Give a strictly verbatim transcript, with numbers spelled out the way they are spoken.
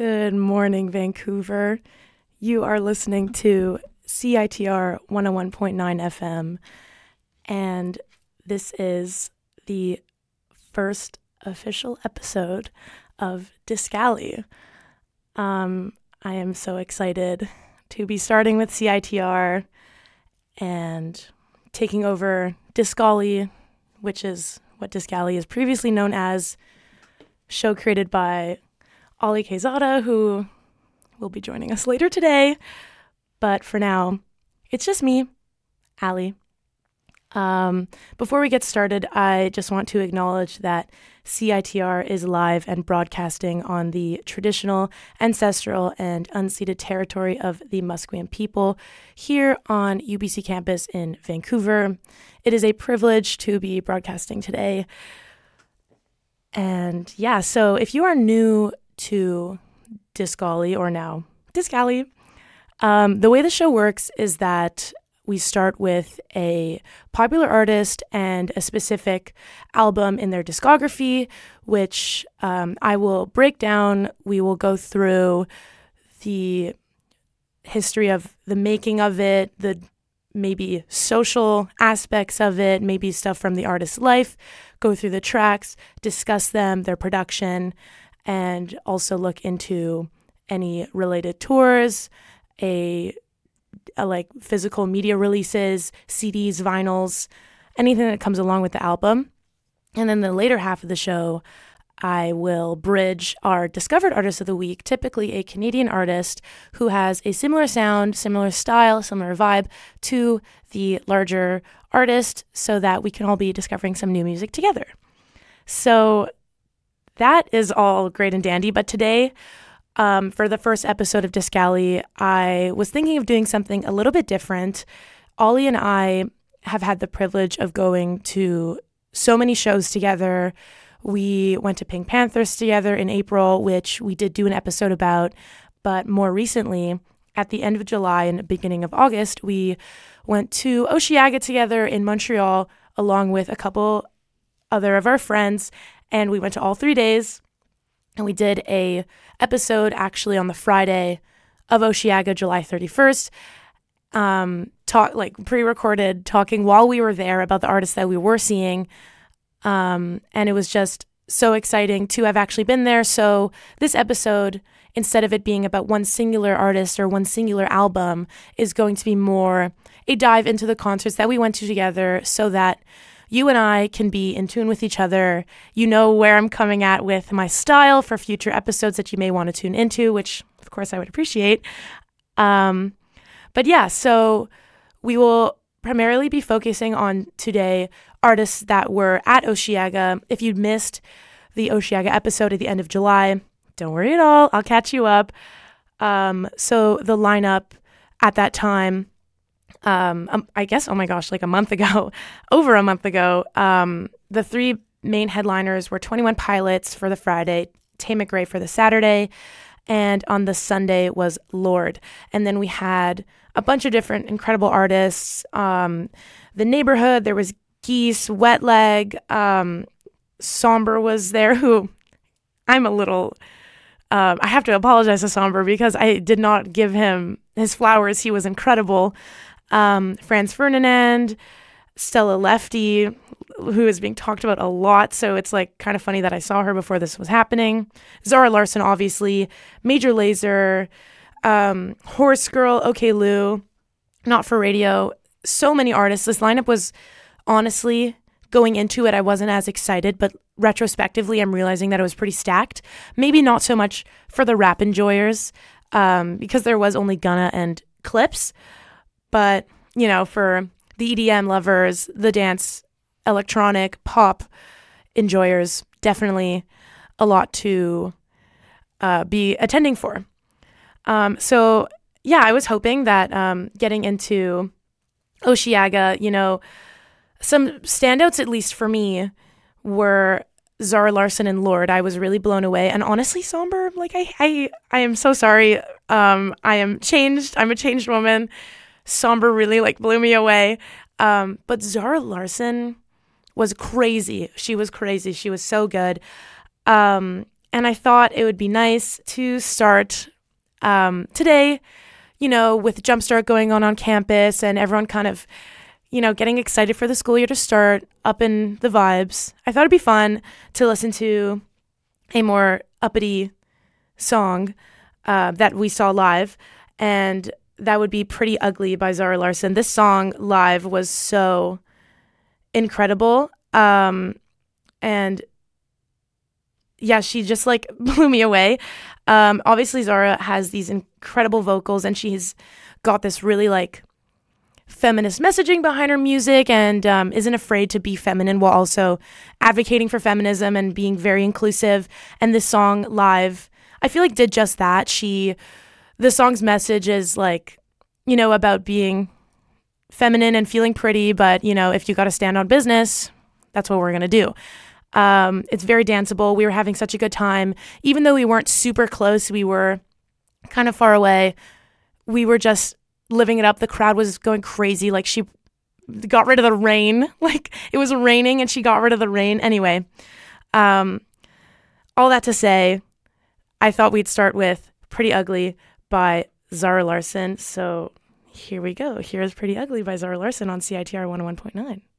Good morning, Vancouver. You are listening to C I T R one oh one point nine F M, and this is the first official episode of Discali. Um, I am so excited to be starting with C I T R and taking over Discali, which is what Discali is previously known as, show created by Ali Quezada, who will be joining us later today. But for now, it's just me, Ali. Um, before we get started, I just want to acknowledge that C I T R is live and broadcasting on the traditional, ancestral, and unceded territory of the Musqueam people here on U B C campus in Vancouver. It is a privilege to be broadcasting today. And yeah, so if you are new to Discali, or now Discali, um, the way the show works is that we start with a popular artist and a specific album in their discography, which um, I will break down. We will go through the history of the making of it, the maybe social aspects of it, maybe stuff from the artist's life, go through the tracks, discuss them, their production, and also look into any related tours, a, a like physical media releases, C Ds, vinyls, anything that comes along with the album. And then the later half of the show, I will bridge our Discovered Artist of the Week, typically a Canadian artist who has a similar sound, similar style, similar vibe to the larger artist, so that we can all be discovering some new music together. So that is all great and dandy, but today, um, for the first episode of Discali, I was thinking of doing something a little bit different. Ollie and I have had the privilege of going to so many shows together. We went to Pink Panthers together in April, which we did do an episode about, but more recently, at the end of July and beginning of August, we went to Osheaga together in Montreal, along with a couple other of our friends, and we went to all three days, and we did a episode actually on the Friday of Osheaga, July thirty-first, um, talk like pre-recorded, talking while we were there about the artists that we were seeing. Um, and it was just so exciting to have actually been there. So this episode, instead of it being about one singular artist or one singular album, is going to be more a dive into the concerts that we went to together, so that you and I can be in tune with each other. You know where I'm coming at with my style for future episodes that you may want to tune into, which of course I would appreciate. Um, but yeah, so we will primarily be focusing on today artists that were at Osheaga. If you missed the Osheaga episode at the end of July, don't worry at all. I'll catch you up. Um, so the lineup at that time, um, um, I guess, oh my gosh, like a month ago, over a month ago, um, the three main headliners were twenty-one Pilots for the Friday, Tay McRae for the Saturday, and on the Sunday was Lorde. And then we had a bunch of different incredible artists. Um, the Neighborhood, there was Geese, Wet Leg, um, Somber was there, who I'm a little, um, I have to apologize to Somber because I did not give him his flowers. He was incredible. Um, Franz Ferdinand, Stella Lefty, who is being talked about a lot, so it's like kind of funny that I saw her before this was happening. Zara Larsson, obviously, Major Lazer, um, Horse Girl, OK Lou, Not for Radio, so many artists. This lineup was, honestly, going into it, I wasn't as excited, but retrospectively, I'm realizing that it was pretty stacked. Maybe not so much for the rap enjoyers, um, because there was only Gunna and Clips, but, you know, for the E D M lovers, the dance, electronic, pop enjoyers, definitely a lot to uh, be attending for. Um, so, yeah, I was hoping that um, getting into Osheaga, you know, some standouts, at least for me, were Zara Larsson and Lorde. I was really blown away. And honestly, Somber, like, I I, I am so sorry. Um, I am changed. I'm a changed woman. Somber really, like, blew me away. Um, but Zara Larsson was crazy. She was crazy. She was so good. Um, And I thought it would be nice to start um, today, you know, with Jumpstart going on on campus and everyone kind of, you know, getting excited for the school year to start, up in the vibes. I thought it'd be fun to listen to a more uppity song uh, that we saw live, and that would be Pretty Ugly by Zara Larsson. This song live was so incredible. Um, and yeah, she just like blew me away. Um, obviously, Zara has these incredible vocals, and she's got this really like feminist messaging behind her music, and um, isn't afraid to be feminine while also advocating for feminism and being very inclusive. And this song live, I feel like did just that. She, the song's message is like, you know, about being feminine and feeling pretty, but you know, if you got to stand on business, that's what we're gonna do. Um, it's very danceable. We were having such a good time, even though we weren't super close. We were kind of far away. We were just living it up. The crowd was going crazy. Like, she got rid of the rain. Like, it was raining and she got rid of the rain. Anyway, um, all that to say, I thought we'd start with Pretty Ugly by Zara Larsson. So here we go. Here's Pretty Ugly by Zara Larsson on C I T R one oh one point nine.